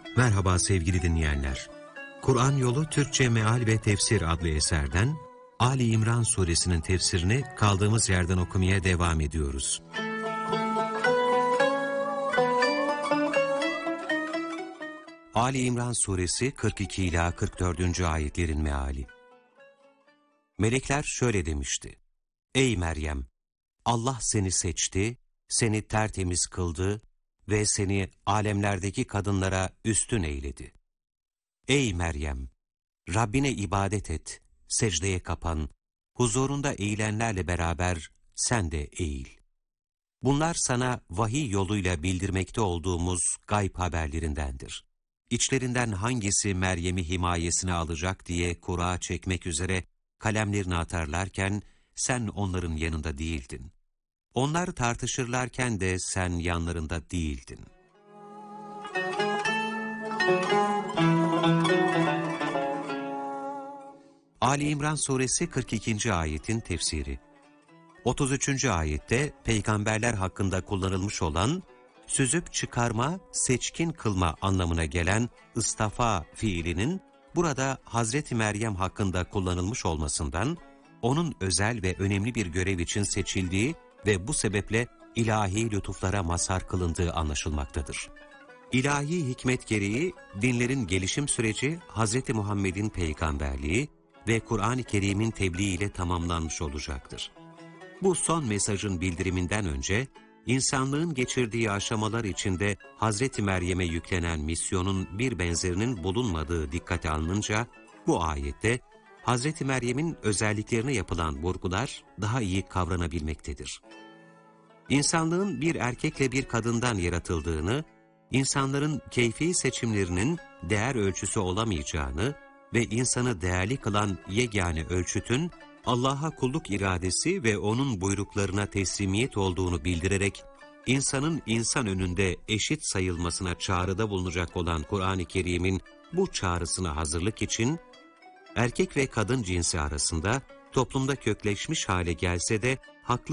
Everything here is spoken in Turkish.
Merhaba sevgili dinleyenler. Kur'an Yolu Türkçe Meal ve Tefsir adlı eserden Ali İmran suresinin tefsirini kaldığımız yerden okumaya devam ediyoruz. Ali İmran suresi 42 ila 44. ayetlerin meali. Melekler şöyle demişti: Ey Meryem! Allah seni seçti, seni tertemiz kıldı ve seni alemlerdeki kadınlara üstün eyledi. Ey Meryem! Rabbine ibadet et, secdeye kapan, huzurunda eğilenlerle beraber sen de eğil. Bunlar sana vahiy yoluyla bildirmekte olduğumuz gayb haberlerindendir. İçlerinden hangisi Meryem'i himayesine alacak diye kura çekmek üzere kalemlerini atarlarken sen onların yanında değildin. Onlar tartışırlarken de sen yanlarında değildin. Ali İmran suresi 42. ayetin tefsiri. 33. ayette peygamberler hakkında kullanılmış olan süzüp çıkarma, seçkin kılma anlamına gelen ıstafa fiilinin burada Hazreti Meryem hakkında kullanılmış olmasından, onun özel ve önemli bir görev için seçildiği ve bu sebeple ilahi lütuflara mazhar kılındığı anlaşılmaktadır. İlahi hikmet gereği dinlerin gelişim süreci Hz. Muhammed'in peygamberliği ve Kur'an-ı Kerim'in tebliğ ile tamamlanmış olacaktır. Bu son mesajın bildiriminden önce, insanlığın geçirdiği aşamalar içinde Hz. Meryem'e yüklenen misyonun bir benzerinin bulunmadığı dikkate alınınca, bu ayette Hz. Meryem'in özelliklerine yapılan vurgular daha iyi kavranabilmektedir. İnsanlığın bir erkekle bir kadından yaratıldığını, insanların keyfi seçimlerinin değer ölçüsü olamayacağını ve insanı değerli kılan yegane ölçütün Allah'a kulluk iradesi ve O'nun buyruklarına teslimiyet olduğunu bildirerek, insanın insan önünde eşit sayılmasına çağrıda bulunacak olan Kur'an-ı Kerim'in bu çağrısına hazırlık için, erkek ve kadın cinsi arasında toplumda kökleşmiş hale gelse de haklı